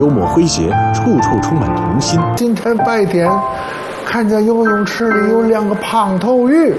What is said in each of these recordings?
幽默诙谐，处处充满童心。 今天白天看见游泳池里有2个胖头鱼，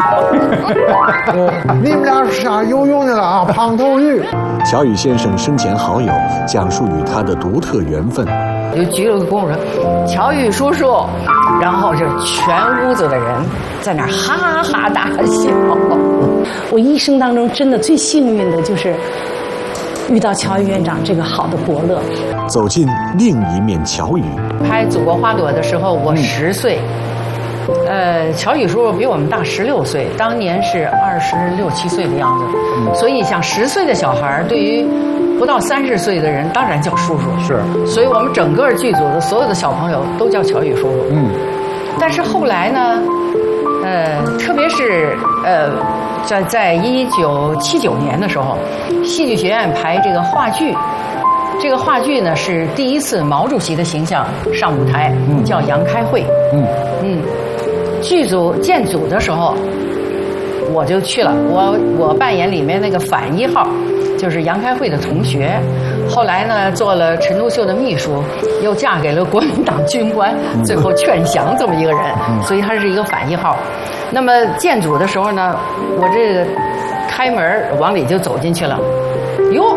你们俩啥游泳去了啊？胖头鱼。 乔羽先生生前好友讲述与他的独特缘分， 就鞠了个躬说：“乔羽叔叔。”然后就全屋子的人在那儿哈哈大笑。 我一生当中真的最幸运的就是遇到乔羽院长这个好的伯乐。 走进另一面乔羽。 拍《祖国花朵》的时候，我10岁。乔羽叔叔比我们大16岁，当年是26、27岁的样子。所以像10岁的小孩，对于不到30岁的人，当然叫叔叔。 是。所以我们整个剧组的所有的小朋友都叫乔羽叔叔。但是后来呢，特别是在1979年的时候，戏剧学院排这个话剧。这个话剧呢是第一次毛主席的形象上舞台，叫杨开慧。剧组建组的时候，我就去了，我扮演里面那个反1号，就是杨开慧的同学。后来呢，做了陈独秀的秘书，又嫁给了国民党军官，最后劝降这么一个人，所以他是一个反1号。那么建组的时候呢，我这个开门往里就走进去了，哟。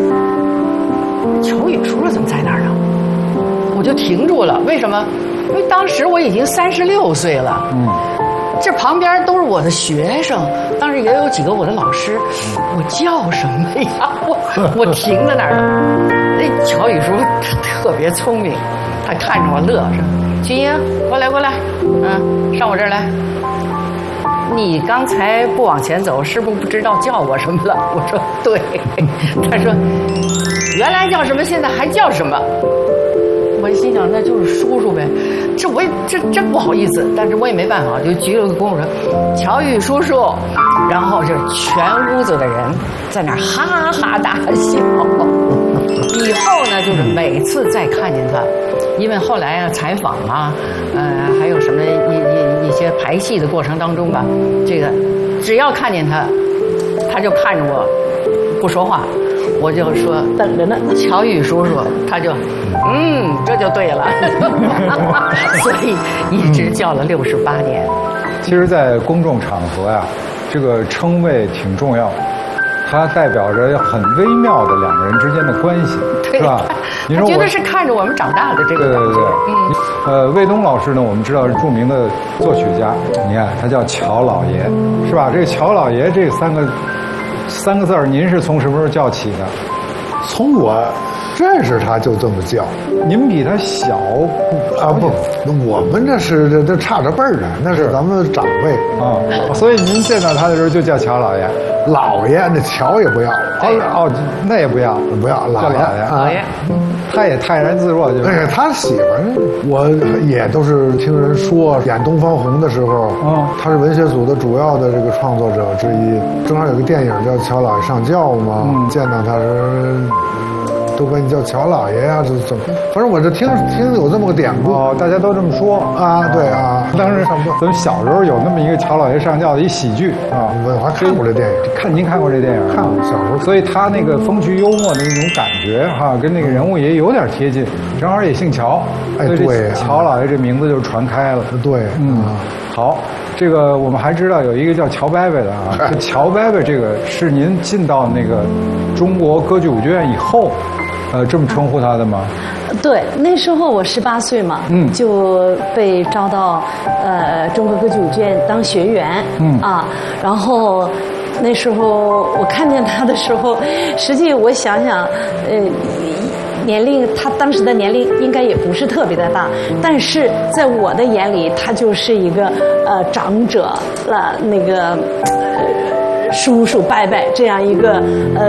乔羽叔叔怎么在那儿呢？我就停住了。为什么？因为当时我已经36岁了。这旁边都是我的学生，当时也有几个我的老师。我叫什么呀？我停在那儿了。那乔羽叔叔特别聪明，他看着我乐着。君英，过来，上我这儿来。你刚才不往前走，是不是不知道叫我什么了？我说对。他说原来叫什么，现在还叫什么？我心想那就是叔叔呗。这我也真不好意思，但是我也没办法，就鞠了个躬说乔羽叔叔。然后就全屋子的人在那儿哈哈大笑。以后呢，就是每次再看见他，因为后来啊采访啊，还有什么一些排戏的过程当中吧，这个只要看见他，他就看着我不说话，我就说等着呢，乔羽叔叔，他就这就对了。所以一直叫了68年。 其实，在公众场合呀，这个称谓挺重要，它代表着很微妙的2个人之间的关系，是吧？ 我觉得是看着我们长大的这个。 对。魏东老师呢，我们知道是著名的作曲家，你看他叫乔老爷，是吧？这个乔老爷这3个字儿，您是从什么时候叫起的？ 从我认识他就这么叫。 您比他小不，我们这差着辈儿呢，那是咱们长辈啊。所以您见到他的时候就叫乔老爷， 老爷那乔也不要， 那也不要， 老爷。 他也泰然自若，就是他喜欢。我也都是听人说，演《东方红》的时候，他是文学组的主要的这个创作者之一。正好有个电影叫《乔老爷上轿》嘛，见到他时都管你叫乔老爷呀，这怎么？反正我这听有这么个典故， 大家都这么说啊。对啊， 当时咱们小时候有那么一个乔老爷上轿的一喜剧啊， 我还看过这电影。 您看过这电影？ 看过，小时候。 所以他那个风趣幽默的那种感觉跟那个人物也有点贴近，正好也姓乔， 对， 乔老爷这名字就传开了。 对， 好，这个我们还知道有一个叫乔伯伯的啊，这乔伯伯这个是您进到那个中国歌剧舞剧院以后。这么称呼他的吗？ 对，那时候我18岁嘛，就被招到中国歌剧舞剧院当学员，然后那时候我看见他的时候，实际我想想，年龄他当时的年龄应该也不是特别的大，但是在我的眼里，他就是一个长者了，那个。叔叔伯伯这样一个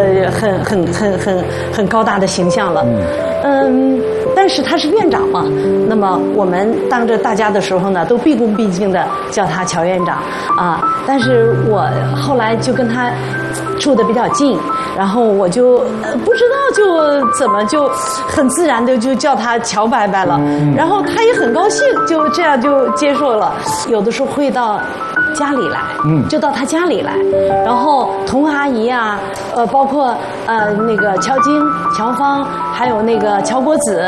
很高大的形象了，但是他是院长嘛，那么我们当着大家的时候呢，都毕恭毕敬的叫他乔院长啊。但是我后来就跟他处得比较近，然后我就不知道就怎么就很自然的就叫他乔伯伯了，然后他也很高兴，就这样就接受了。有的时候会到家里来，就到他家里来，然后童阿姨啊，包括那个乔晶、乔芳，还有那个乔国子。